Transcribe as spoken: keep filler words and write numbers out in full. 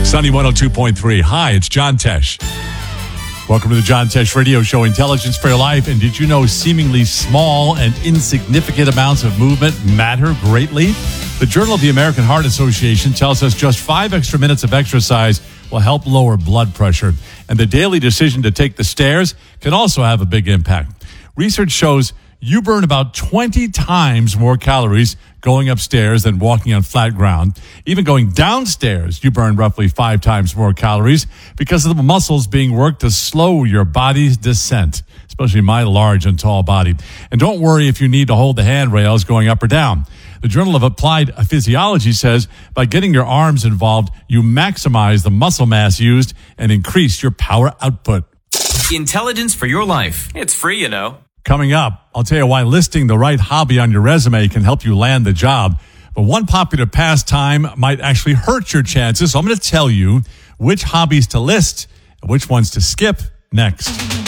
Sunny one oh two point three. Hi, it's John Tesh. Welcome to the John Tesh Radio Show, Intelligence for Your Life. And did you know seemingly small and insignificant amounts of movement matter greatly? The Journal of the American Heart Association tells us just five extra minutes of exercise will help lower blood pressure. And the daily decision to take the stairs can also have a big impact. Research shows you burn about twenty times more calories going upstairs than walking on flat ground. Even going downstairs, you burn roughly five times more calories because of the muscles being worked to slow your body's descent, especially my large and tall body. And don't worry if you need to hold the handrails going up or down. The Journal of Applied Physiology says by getting your arms involved, you maximize the muscle mass used and increase your power output. Intelligence for your life. It's free, you know. Coming up, I'll tell you why listing the right hobby on your resume can help you land the job. But one popular pastime might actually hurt your chances. So I'm going to tell you which hobbies to list and which ones to skip next.